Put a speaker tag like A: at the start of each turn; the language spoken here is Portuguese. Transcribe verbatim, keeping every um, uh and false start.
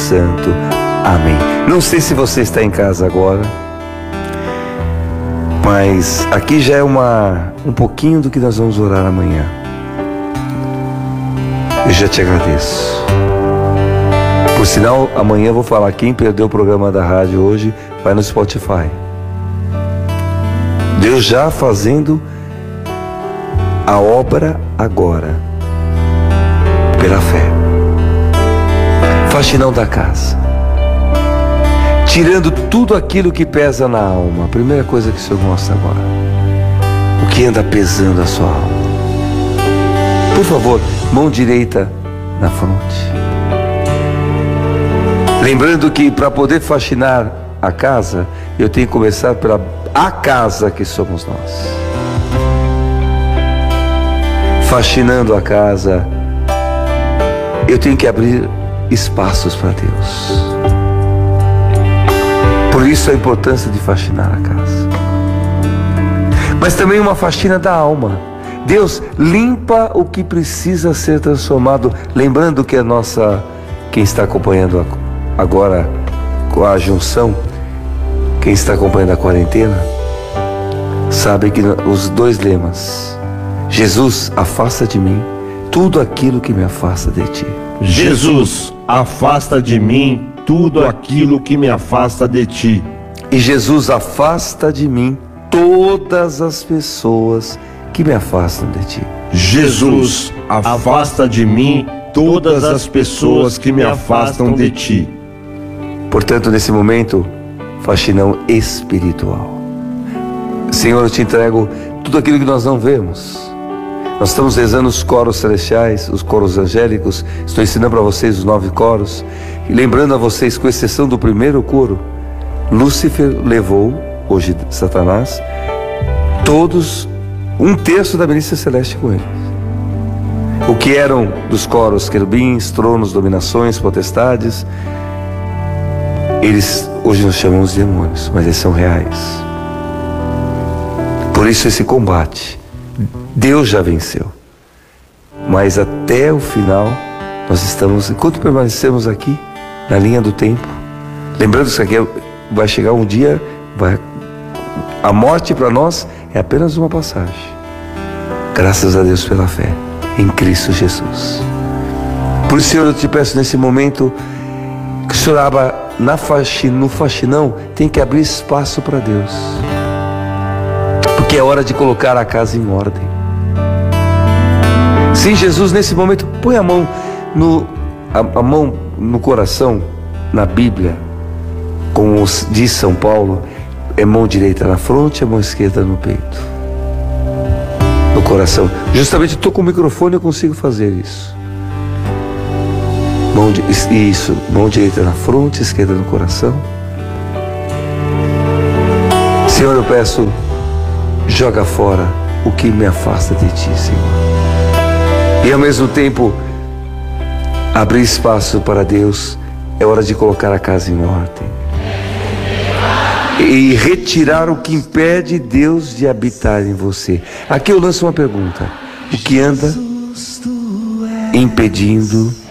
A: Santo. Amém. Não sei se você está em casa agora, mas aqui já é uma, um pouquinho do que nós vamos orar amanhã. Eu já te agradeço. Por sinal, amanhã eu vou falar, quem perdeu o programa da rádio hoje, vai no Spotify. Deus já fazendo a obra agora, pela fé. Faxinão da casa, tirando tudo aquilo que pesa na alma. A primeira coisa que o Senhor mostra agora, o que anda pesando a sua alma. Por favor, mão direita na fronte. Lembrando que para poder faxinar a casa, eu tenho que começar pela a casa que somos nós. Faxinando a casa, eu tenho que abrir espaços para Deus. Por isso a importância de faxinar a casa. Mas também uma faxina da alma. Deus limpa o que precisa ser transformado. Lembrando que a nossa, quem está acompanhando agora com a junção, quem está acompanhando a quarentena, sabe que os dois lemas: Jesus, afasta de mim tudo aquilo que me afasta de ti.
B: Jesus, afasta de mim tudo aquilo que me afasta de ti.
A: E Jesus, afasta de mim todas as pessoas que me afastam de ti.
B: Jesus, afasta de mim todas as pessoas que me afastam de ti.
A: Portanto, nesse momento, faxinão espiritual. Senhor, eu te entrego tudo aquilo que nós não vemos. Nós estamos rezando os coros celestiais, os coros angélicos. Estou ensinando para vocês os nove coros. E lembrando a vocês, com exceção do primeiro coro, Lúcifer levou, hoje Satanás, todos, um terço da milícia celeste com ele. O que eram dos coros querubins, tronos, dominações, potestades, eles hoje nós chamamos de demônios, mas eles são reais. Por isso esse combate, Deus já venceu. Mas até o final, nós estamos, enquanto permanecemos aqui, na linha do tempo, lembrando que isso aqui vai chegar um dia, vai, a morte para nós é apenas uma passagem. Graças a Deus pela fé em Cristo Jesus. Por isso, Senhor, eu te peço nesse momento que o Senhor abra na faxina, no faxinão, tem que abrir espaço para Deus, porque é hora de colocar a casa em ordem. Sim, Jesus, nesse momento, põe a mão no, a, a mão no coração, na Bíblia, como diz São Paulo, é mão direita na fronte, a mão esquerda no peito, no coração. Justamente estou com o microfone, eu consigo fazer isso. Mão de, isso, mão direita na fronte, esquerda no coração. Senhor, eu peço, joga fora o que me afasta de ti, Senhor. E ao mesmo tempo, abrir espaço para Deus. É hora de colocar a casa em ordem e retirar o que impede Deus de habitar em você. Aqui eu lanço uma pergunta: o que anda impedindo